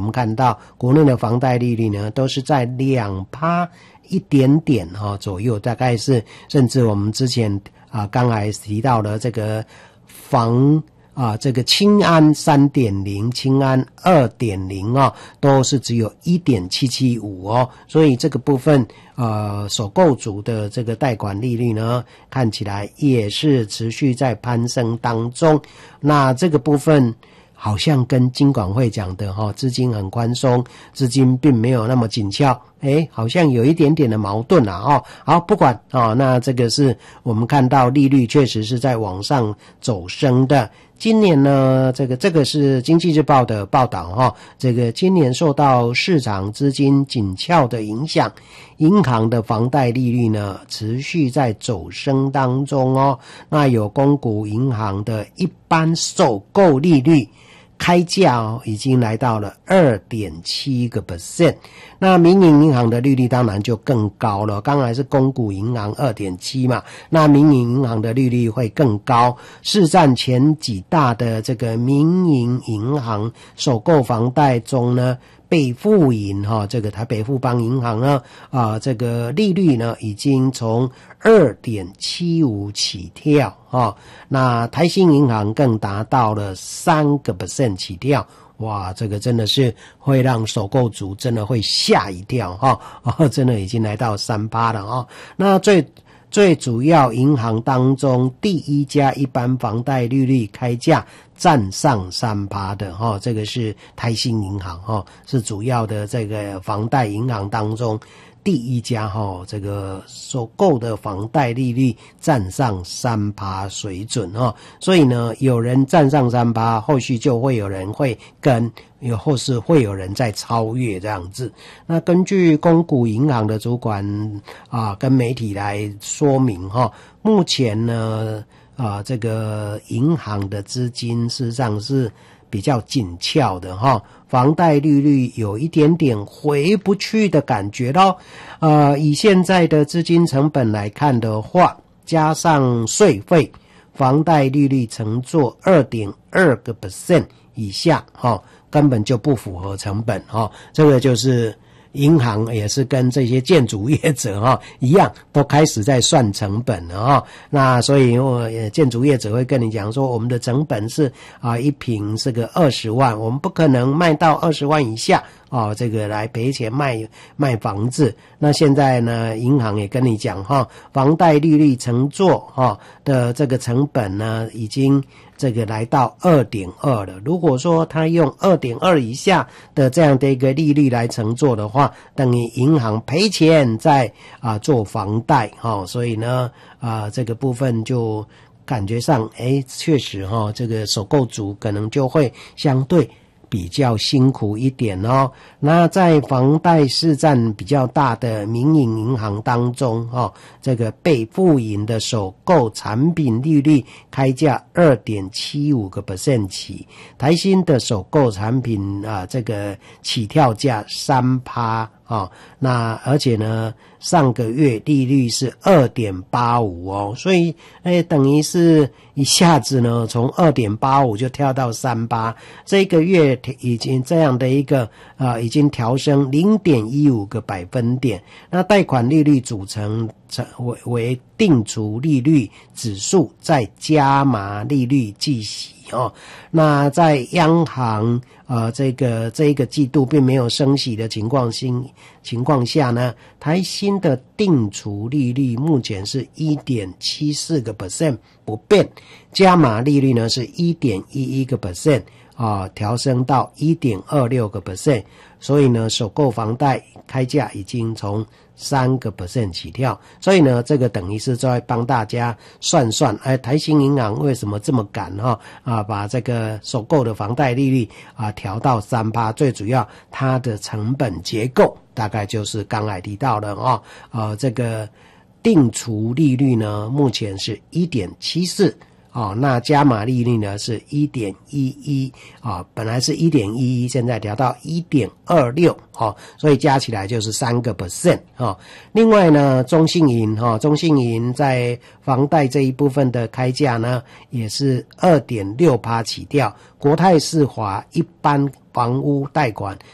们看到国内的房贷利率呢都是在2%一点点左右，大概是甚至我们之前刚才提到的这个这个青安 3.0 青安 2.0 都是只有 1.775 所以这个部分首购族的这个贷款利率呢看起来也是持续在攀升当中。那这个部分好像跟金管会讲的资金很宽松，资金并没有那么紧俏，好像有一点点的矛盾好，不管那这个是我们看到利率确实是在往上走升的。今年呢，这个是经济日报的报道这个今年受到市场资金紧俏的影响，银行的房贷利率呢持续在走升当中那有公股银行的一般首购利率开价已经来到了 2.7%， 那民营银行的利率当然就更高了，刚才是公股银行 2.7 嘛，那民营银行的利率会更高，市占前几大的这个民营银行首购房贷中呢，北富银这个台北富邦银行呢这个利率呢已经从 2.75 起跳那台新银行更达到了 3% 起跳，哇，这个真的是会让首购族真的会吓一跳真的已经来到 3% 了那最主要银行当中第一家一般房贷利率开价占上 3% 的这个是台新银行是主要的这个房贷银行当中第一家这个首购的房贷利率占上 3% 水准所以呢有人占上 3%， 后续就会有人会跟，或是会有人在超越这样子。那根据公股银行的主管跟媒体来说明目前呢这个银行的资金事实上是比较紧俏的房贷利率有一点点回不去的感觉咯以现在的资金成本来看的话，加上税费，房贷利率乘坐 2.2% 以下根本就不符合成本这个就是银行也是跟这些建筑业者一样，都开始在算成本了那所以建筑业者会跟你讲说，我们的成本是一坪这个20万，我们不可能卖到20万以下这个来赔钱卖房子。那现在呢银行也跟你讲房贷利率乘坐的这个成本呢已经这个来到 2.2 了。如果说他用 2.2 以下的这样的一个利率来乘坐的话，等于银行赔钱在做房贷所以呢这个部分就感觉上确实这个首购族可能就会相对比较辛苦一点那在房贷市占比较大的民营银行当中这个北富银的首购产品利率开价 2.75% 起，台新的首购产品这个起跳价 3% 那而且呢上个月利率是 2.85 所以等于是一下子呢从 2.85 就跳到 3%， 这个月已经这样的一个已经调升 0.15 个百分点。那贷款利率组成为定储利率指数再加码利率计息那在央行这一个季度并没有升息的情况下呢，台新的定储利率目前是 1.74% 不变，加码利率呢是 1.11% 调升到 1.26%， 所以呢首购房贷开价已经从3% 起跳，所以呢这个等于是在帮大家算算台新银行为什么这么赶把这个首购的房贷利率调到 3%， 最主要它的成本结构大概就是刚才提到的这个定储利率呢目前是 1.74那加码利率呢是 1.11 本来是 1.11 现在调到 1.26 所以加起来就是 3% 另外呢中信银在房贷这一部分的开价呢也是 2.6% 起跳，国泰世华一般房屋贷款